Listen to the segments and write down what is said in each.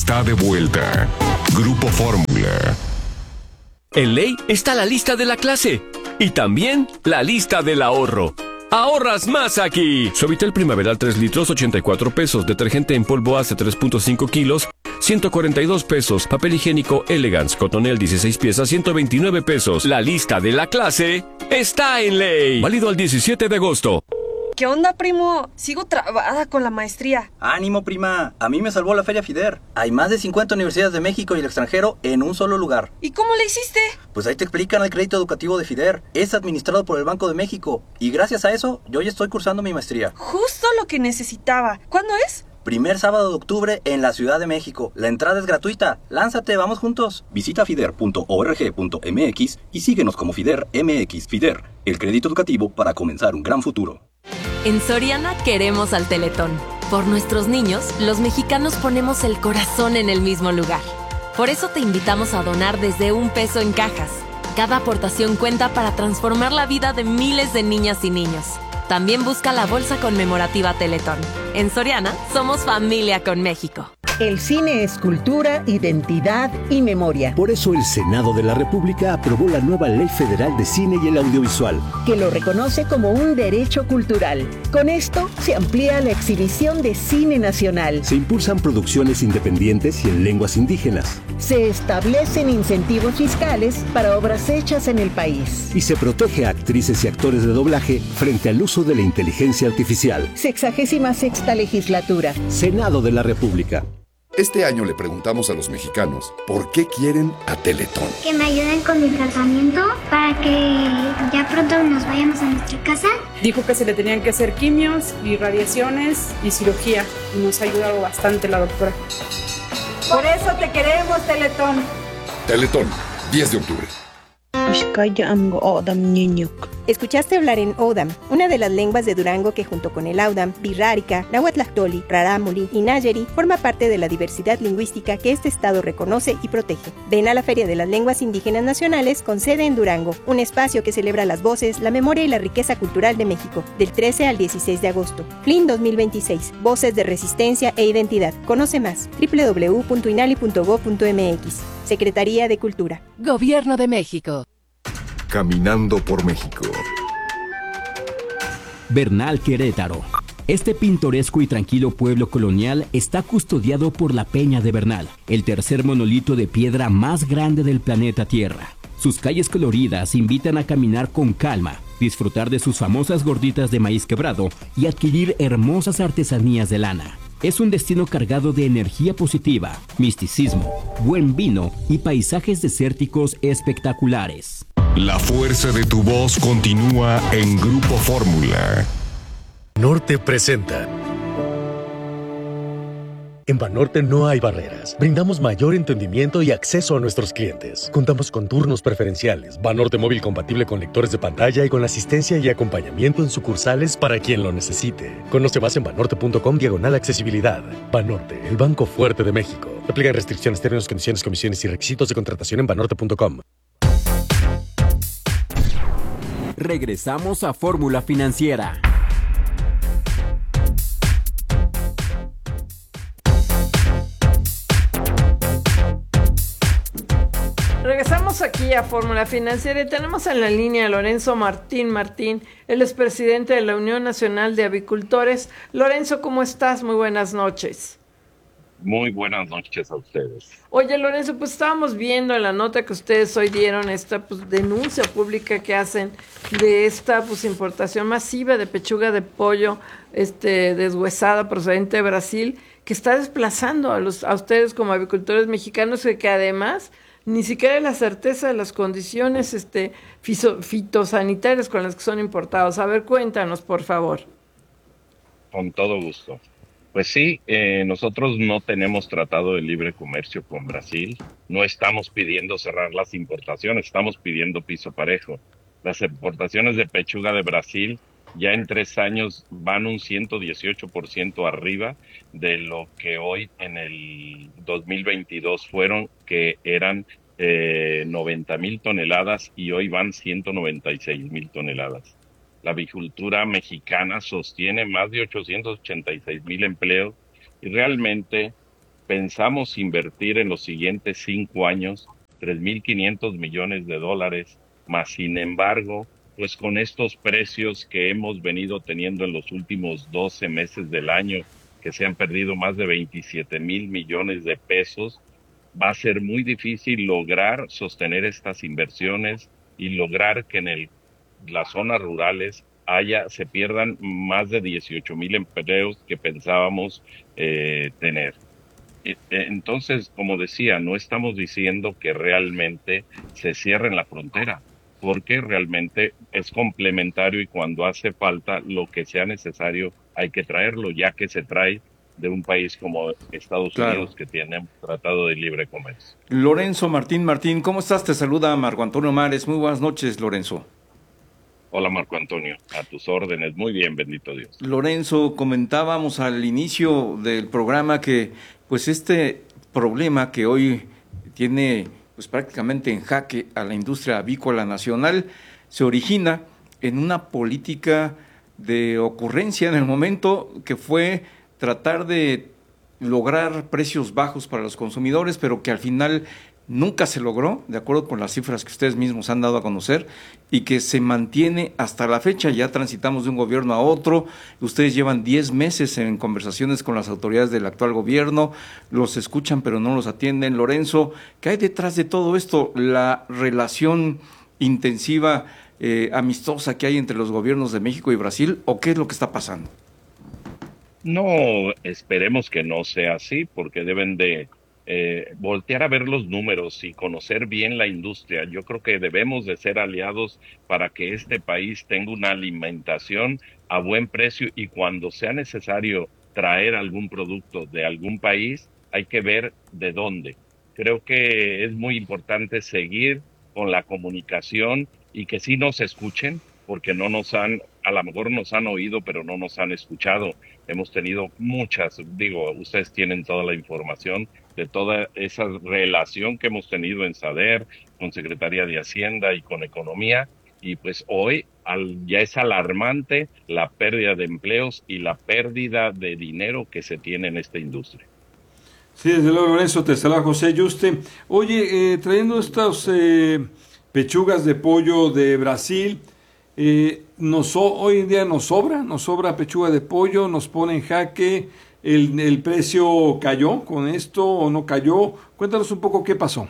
Está de vuelta. Grupo Fórmula. En Ley está la lista de la clase y también la lista del ahorro. ¡Ahorras más aquí! Suavitel Primaveral 3 litros, 84 pesos. Detergente en polvo Ace 3.5 kilos, 142 pesos. Papel higiénico Elegance Cotonel 16 piezas, 129 pesos. La lista de la clase está en Ley. Válido al 17 de agosto. ¿Qué onda, primo? Sigo trabada con la maestría. ¡Ánimo, prima! A mí me salvó la Feria FIDER. Hay más de 50 universidades de México y el extranjero en un solo lugar. ¿Y cómo le hiciste? Pues ahí te explican el crédito educativo de FIDER. Es administrado por el Banco de México. Y gracias a eso, yo ya estoy cursando mi maestría. Justo lo que necesitaba. ¿Cuándo es? Primer sábado de octubre en la Ciudad de México. La entrada es gratuita. Lánzate, vamos juntos. Visita fider.org.mx y síguenos como FIDER MX. FIDER, el crédito educativo para comenzar un gran futuro. En Soriana queremos al Teletón. Por nuestros niños, los mexicanos ponemos el corazón en el mismo lugar. Por eso te invitamos a donar desde $1 en cajas. Cada aportación cuenta para transformar la vida de miles de niñas y niños. También busca la bolsa conmemorativa Teletón. En Soriana, somos familia con México. El cine es cultura, identidad y memoria. Por eso el Senado de la República aprobó la nueva Ley Federal de Cine y el Audiovisual, que lo reconoce como un derecho cultural. Con esto se amplía la exhibición de cine nacional. Se impulsan producciones independientes y en lenguas indígenas. Se establecen incentivos fiscales para obras hechas en el país. Y se protege a actrices y actores de doblaje frente al uso de la inteligencia artificial. 66ª legislatura. Senado de la República. Este año le preguntamos a los mexicanos por qué quieren a Teletón. Que me ayuden con mi tratamiento para que ya pronto nos vayamos a nuestra casa. Dijo que se le tenían que hacer quimios y radiaciones y cirugía. Y nos ha ayudado bastante la doctora. Por eso te queremos, Teletón. Teletón, 10 de octubre. Escuchaste hablar en Odam, una de las lenguas de Durango que junto con el Audam, Birrárica, Nahuatlactoli, Rarámuri y Nayeri forma parte de la diversidad lingüística que este estado reconoce y protege. Ven a la Feria de las Lenguas Indígenas Nacionales con sede en Durango, un espacio que celebra las voces, la memoria y la riqueza cultural de México, del 13 al 16 de agosto. FLIN 2026, Voces de Resistencia e Identidad. Conoce más, www.inali.gov.mx. Secretaría de Cultura. Gobierno de México. Caminando por México. Bernal, Querétaro. Este pintoresco y tranquilo pueblo colonial está custodiado por la Peña de Bernal, el tercer monolito de piedra más grande del planeta Tierra. Sus calles coloridas invitan a caminar con calma, disfrutar de sus famosas gorditas de maíz quebrado y adquirir hermosas artesanías de lana. Es un destino cargado de energía positiva, misticismo, buen vino y paisajes desérticos espectaculares. La fuerza de tu voz continúa en Grupo Fórmula. Banorte presenta. En Banorte no hay barreras. Brindamos mayor entendimiento y acceso a nuestros clientes. Contamos con turnos preferenciales, Banorte móvil compatible con lectores de pantalla y con asistencia y acompañamiento en sucursales para quien lo necesite. Conoce más en banorte.com/accesibilidad. Banorte, el banco fuerte de México. Aplican restricciones, términos, condiciones, comisiones y requisitos de contratación en banorte.com. Regresamos a Fórmula Financiera. Regresamos aquí a Fórmula Financiera y tenemos en la línea a Lorenzo Martín. Él es presidente de la Unión Nacional de Avicultores. Lorenzo, ¿cómo estás? Muy buenas noches. Muy buenas noches a ustedes. Oye, Lorenzo, pues estábamos viendo en la nota que ustedes hoy dieron esta denuncia pública que hacen de esta importación masiva de pechuga de pollo deshuesada procedente de Brasil, que está desplazando a ustedes como avicultores mexicanos, que además ni siquiera hay la certeza de las condiciones fitosanitarias con las que son importados. A ver, cuéntanos, por favor. Con todo gusto. Pues sí, nosotros no tenemos tratado de libre comercio con Brasil, no estamos pidiendo cerrar las importaciones, estamos pidiendo piso parejo. Las exportaciones de pechuga de Brasil ya en 3 años van un 118% arriba de lo que hoy en el 2022 fueron, que eran 90,000 toneladas y hoy van 196,000 toneladas. La avicultura mexicana sostiene más de 886,000 empleos y realmente pensamos invertir en los siguientes 5 años $3,500 millones, más sin embargo, pues con estos precios que hemos venido teniendo en los últimos 12 meses del año, que se han perdido más de 27,000 millones de pesos, va a ser muy difícil lograr sostener estas inversiones y lograr que en las zonas rurales se pierdan más de 18,000 empleos que pensábamos tener. Entonces, como decía, no estamos diciendo que realmente se cierre la frontera, porque realmente es complementario y cuando hace falta lo que sea necesario hay que traerlo, ya que se trae de un país como Estados Unidos, que tiene un tratado de libre comercio. Lorenzo Martín, ¿cómo estás? Te saluda Marco Antonio Mares. Muy buenas noches, Lorenzo. Hola, Marco Antonio, a tus órdenes. Muy bien, bendito Dios. Lorenzo, comentábamos al inicio del programa que pues este problema que hoy tiene pues prácticamente en jaque a la industria avícola nacional se origina en una política de ocurrencia en el momento que fue tratar de lograr precios bajos para los consumidores, pero que al final nunca se logró, de acuerdo con las cifras que ustedes mismos han dado a conocer, y que se mantiene hasta la fecha. Ya transitamos de un gobierno a otro, ustedes llevan 10 meses en conversaciones con las autoridades del actual gobierno, los escuchan pero no los atienden. Lorenzo, ¿qué hay detrás de todo esto? ¿La relación intensiva, amistosa que hay entre los gobiernos de México y Brasil, o qué es lo que está pasando? No, esperemos que no sea así, porque deben de voltear a ver los números y conocer bien la industria. Yo creo que debemos de ser aliados para que este país tenga una alimentación a buen precio, y cuando sea necesario traer algún producto de algún país, hay que ver de dónde. Creo que es muy importante seguir con la comunicación y que sí nos escuchen, porque a lo mejor nos han oído, pero no nos han escuchado. Hemos tenido ustedes tienen toda la información de toda esa relación que hemos tenido en SADER, con Secretaría de Hacienda y con Economía, y pues hoy ya es alarmante la pérdida de empleos y la pérdida de dinero que se tiene en esta industria. Sí, desde luego, Lorenzo, te saluda José Yuste. Oye, trayendo estas pechugas de pollo de Brasil, hoy en día nos sobra pechuga de pollo, nos pone en jaque, el precio cayó con esto o no cayó. Cuéntanos un poco qué pasó.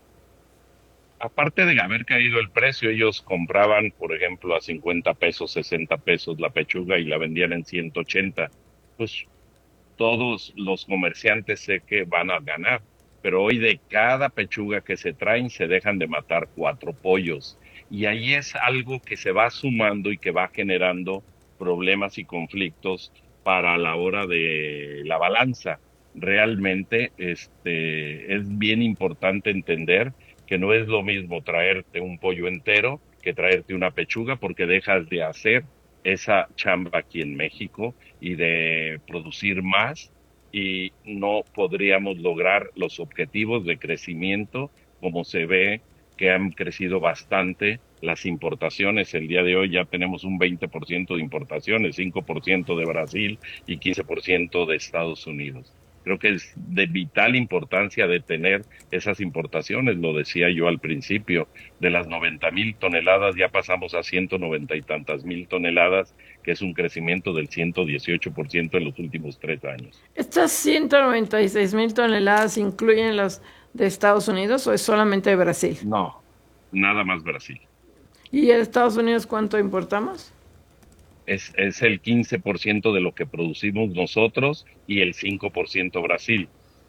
Aparte de haber caído el precio, ellos compraban, por ejemplo, a 50 pesos, 60 pesos la pechuga y la vendían en 180. Pues todos los comerciantes sé que van a ganar, pero hoy de cada pechuga que se traen se dejan de matar 4 pollos. Y ahí es algo que se va sumando y que va generando problemas y conflictos para la hora de la balanza. Realmente es bien importante entender que no es lo mismo traerte un pollo entero que traerte una pechuga, porque dejas de hacer esa chamba aquí en México y de producir más, y no podríamos lograr los objetivos de crecimiento como se ve que han crecido bastante las importaciones. El día de hoy ya tenemos un 20% de importaciones, 5% de Brasil y 15% de Estados Unidos. Creo que es de vital importancia de tener esas importaciones, lo decía yo al principio, de las 90,000 toneladas ya pasamos a 190 y tantas mil toneladas, que es un crecimiento del 118% en los últimos 3 años. ¿Estas 196,000 toneladas incluyen las de Estados Unidos o es solamente de Brasil? No, nada más Brasil. ¿Y de Estados Unidos cuánto importamos? Es el 15% de lo que producimos nosotros y el 5% Brasil.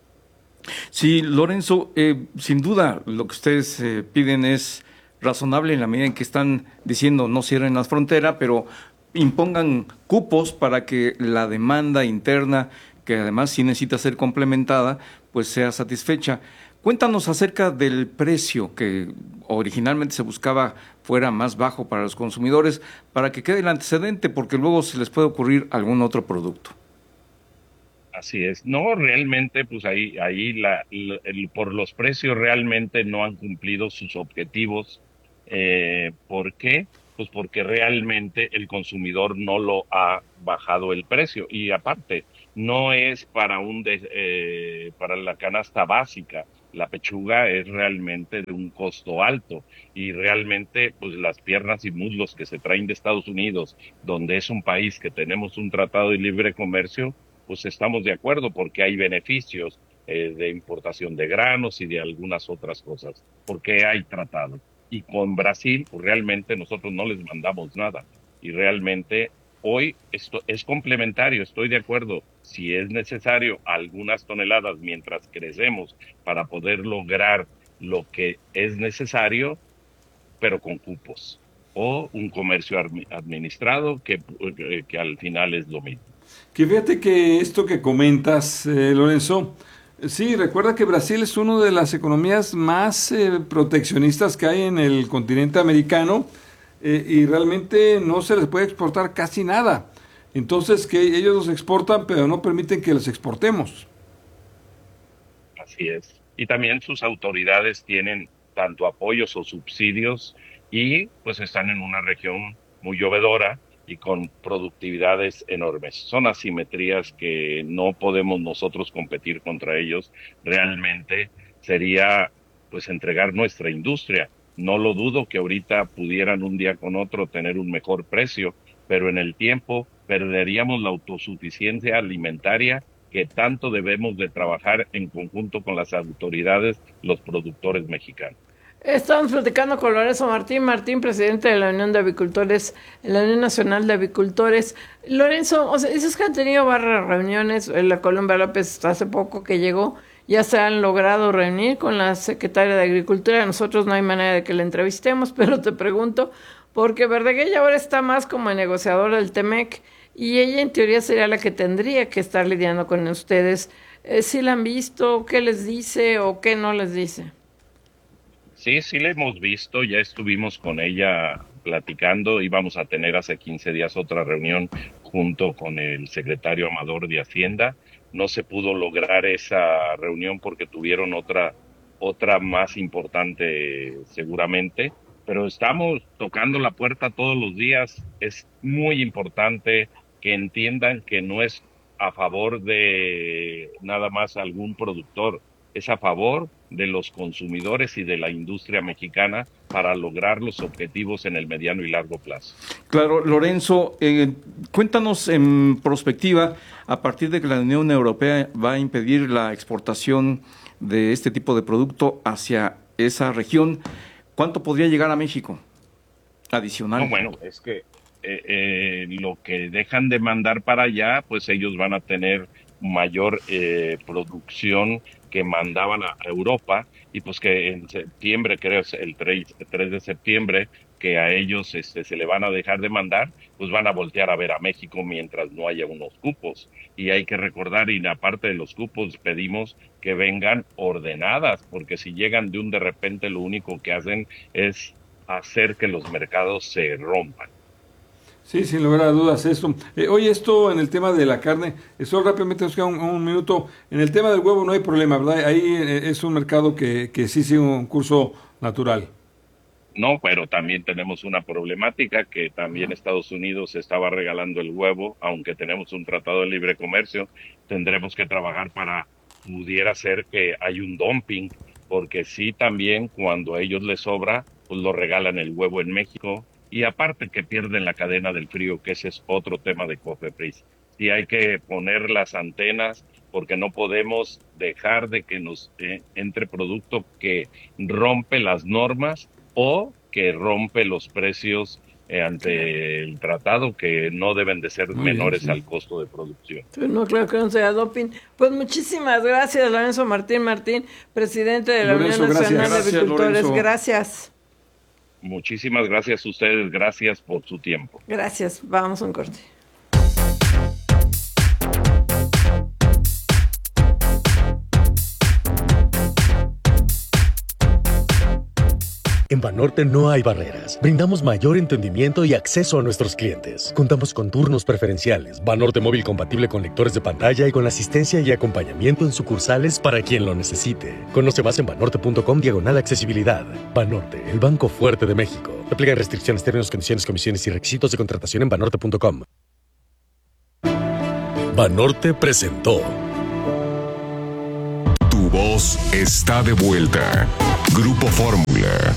Sí, Lorenzo, sin duda lo que ustedes piden es razonable en la medida en que están diciendo no cierren las fronteras, pero impongan cupos para que la demanda interna, que además sí necesita ser complementada, pues sea satisfecha. Cuéntanos acerca del precio que originalmente se buscaba fuera más bajo para los consumidores, para que quede el antecedente, porque luego se les puede ocurrir algún otro producto. Así es. No, realmente, pues ahí por los precios realmente no han cumplido sus objetivos. ¿Por qué? Pues porque realmente el consumidor no lo ha bajado el precio. Y aparte, no es para para la canasta básica. La pechuga es realmente de un costo alto y realmente pues las piernas y muslos que se traen de Estados Unidos, donde es un país que tenemos un tratado de libre comercio, pues estamos de acuerdo porque hay beneficios de importación de granos y de algunas otras cosas, porque hay tratado. Y con Brasil pues realmente nosotros no les mandamos nada y realmente hoy esto es complementario, estoy de acuerdo. Si es necesario algunas toneladas mientras crecemos para poder lograr lo que es necesario, pero con cupos o un comercio administrado que al final es lo mismo. Que fíjate que esto que comentas, Lorenzo, sí, recuerda que Brasil es una de las economías más proteccionistas que hay en el continente americano. Y realmente no se les puede exportar casi nada. Entonces, que ellos los exportan, pero no permiten que los exportemos. Así es. Y también sus autoridades tienen tanto apoyos o subsidios y pues están en una región muy llovedora y con productividades enormes. Son asimetrías que no podemos nosotros competir contra ellos. Realmente sería pues entregar nuestra industria. No lo dudo que ahorita pudieran un día con otro tener un mejor precio, pero en el tiempo perderíamos la autosuficiencia alimentaria que tanto debemos de trabajar en conjunto con las autoridades, los productores mexicanos. Estamos platicando con Lorenzo Martín, presidente de la Unión de Avicultores, la Unión Nacional de Avicultores. Lorenzo, o sea, dices que han tenido varias reuniones, la Colombia López hace poco que llegó, ya se han logrado reunir con la secretaria de Agricultura. Nosotros no hay manera de que la entrevistemos, pero te pregunto, porque Verdeguer ahora está más como negociadora del TEMEC y ella en teoría sería la que tendría que estar lidiando con ustedes. ¿Sí la han visto? ¿Qué les dice o qué no les dice? Sí la hemos visto, ya estuvimos con ella platicando, íbamos a tener hace 15 días otra reunión junto con el secretario Amador de Hacienda. No se pudo lograr esa reunión porque tuvieron otra más importante seguramente, pero estamos tocando la puerta todos los días. Es muy importante que entiendan que no es a favor de nada más algún productor, es a favor de los consumidores y de la industria mexicana para lograr los objetivos en el mediano y largo plazo. Claro, Lorenzo, cuéntanos en perspectiva, a partir de que la Unión Europea va a impedir la exportación de este tipo de producto hacia esa región, ¿cuánto podría llegar a México adicional? No, bueno, es que lo que dejan de mandar para allá, pues ellos van a tener mayor producción que mandaban a Europa, y pues que en septiembre, creo el 3 de septiembre, que a ellos se le van a dejar de mandar, pues van a voltear a ver a México mientras no haya unos cupos. Y hay que recordar, y aparte de los cupos, pedimos que vengan ordenadas, porque si llegan de repente, lo único que hacen es hacer que los mercados se rompan. Sí, sin lugar a dudas esto. Oye, esto en el tema de la carne, solo rápidamente nos queda un minuto. En el tema del huevo no hay problema, ¿verdad? Ahí es un mercado que sí sigue un curso natural. No, pero también tenemos una problemática que también Estados Unidos estaba regalando el huevo, aunque tenemos un tratado de libre comercio, tendremos que trabajar para pudiera ser que hay un dumping, porque sí también cuando a ellos les sobra, pues lo regalan el huevo en México. Y aparte que pierden la cadena del frío, que ese es otro tema de COFEPRIS. Sí hay que poner las antenas porque no podemos dejar de que nos entre producto que rompe las normas o que rompe los precios ante el tratado, que no deben de ser menores al costo de producción. No, claro que no sea doping. Pues muchísimas gracias, Lorenzo Martín, presidente de la Unión Nacional de Avicultores. Gracias. Muchísimas gracias a ustedes, gracias por su tiempo. Gracias, vamos a un corte. En Banorte no hay barreras. Brindamos mayor entendimiento y acceso a nuestros clientes. Contamos con turnos preferenciales, Banorte móvil compatible con lectores de pantalla y con asistencia y acompañamiento en sucursales para quien lo necesite. Conoce más en banorte.com/accesibilidad. Banorte, el banco fuerte de México. Aplican restricciones, términos, condiciones, comisiones y requisitos de contratación en banorte.com. Banorte presentó. Tu voz está de vuelta. Grupo Fórmula.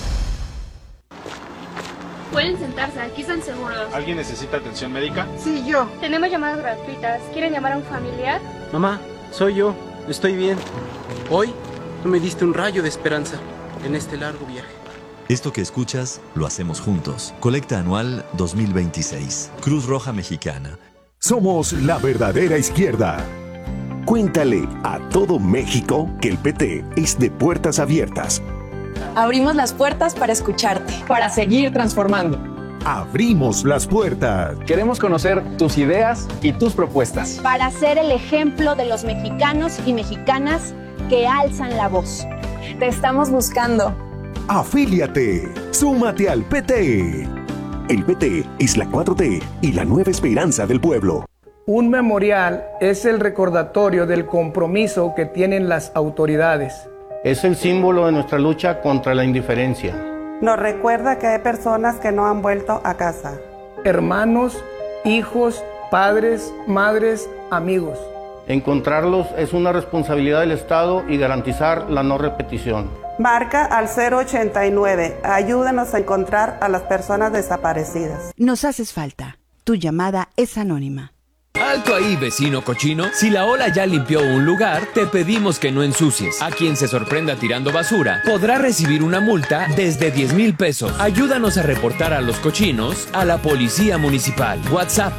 Pueden sentarse, aquí están seguros. ¿Alguien necesita atención médica? Sí, yo. Tenemos llamadas gratuitas. ¿Quieren llamar a un familiar? Mamá, soy yo. Estoy bien. Hoy tú me diste un rayo de esperanza en este largo viaje. Esto que escuchas, lo hacemos juntos. Colecta anual 2026. Cruz Roja Mexicana. Somos la verdadera izquierda. Cuéntale a todo México que el PT es de puertas abiertas. Abrimos las puertas para escucharte. Para seguir transformando. Abrimos las puertas. Queremos conocer tus ideas y tus propuestas. Para ser el ejemplo de los mexicanos y mexicanas que alzan la voz. Te estamos buscando. Afíliate. Súmate al PT. El PT es la 4T y la nueva esperanza del pueblo. Un memorial es el recordatorio del compromiso que tienen las autoridades. Es el símbolo de nuestra lucha contra la indiferencia. Nos recuerda que hay personas que no han vuelto a casa. Hermanos, hijos, padres, madres, amigos. Encontrarlos es una responsabilidad del Estado y garantizar la no repetición. Marca al 089. Ayúdanos a encontrar a las personas desaparecidas. Nos haces falta. Tu llamada es anónima. ¡Alto ahí, vecino cochino! Si la ola ya limpió un lugar, te pedimos que no ensucies. A quien se sorprenda tirando basura podrá recibir una multa desde 10,000 pesos. Ayúdanos a reportar a los cochinos a la Policía Municipal. WhatsApp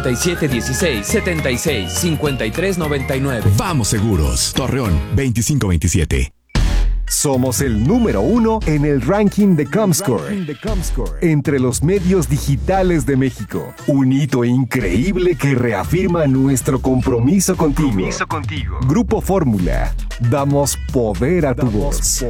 8716-765399. Vamos seguros. Torreón 2527. Somos el número 1 en el ranking de Comscore entre los medios digitales de México. Un hito increíble que reafirma nuestro compromiso contigo. Grupo Fórmula. Damos poder a tu voz.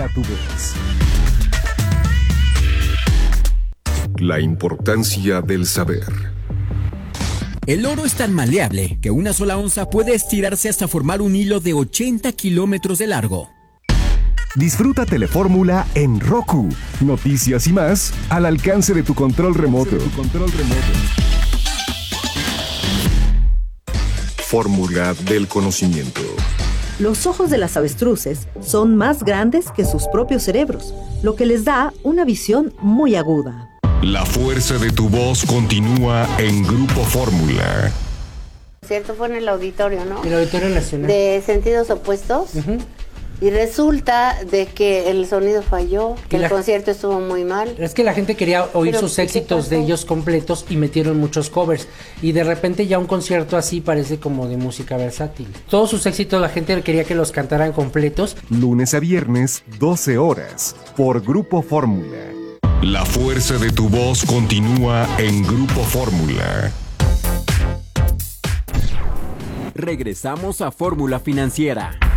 La importancia del saber. El oro es tan maleable que una sola onza puede estirarse hasta formar un hilo de 80 kilómetros de largo. Disfruta Telefórmula en Roku. Noticias y más al alcance de tu control remoto. Fórmula del conocimiento. Los ojos de las avestruces son más grandes que sus propios cerebros, lo que les da una visión muy aguda. La fuerza de tu voz continúa en Grupo Fórmula. Cierto, fue en el auditorio, ¿no? El Auditorio Nacional. De sentidos opuestos. Y resulta de que el sonido falló, que el concierto estuvo muy mal. Es que la gente quería oír sus éxitos de ellos completos y metieron muchos covers. Y de repente ya un concierto así parece como de música versátil. Todos sus éxitos la gente quería que los cantaran completos. Lunes a viernes, 12 horas, por Grupo Fórmula. La fuerza de tu voz continúa en Grupo Fórmula. Regresamos a Fórmula Financiera.